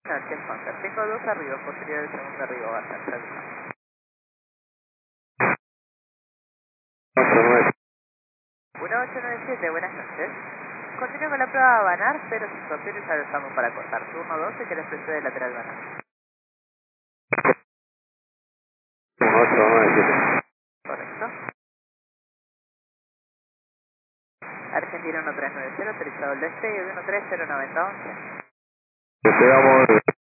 Noches, Hunter. Tengo 2 arribos, posterior del segundo arribo va a ser cerca. 1897, buenas noches. Continúo con la prueba Banar 050 y ya lo estamos para cortar. Turno 12 que les precede lateral Banar. 1897. Correcto. Argentina 1390, autorizado el despegue de 130911. Despegamos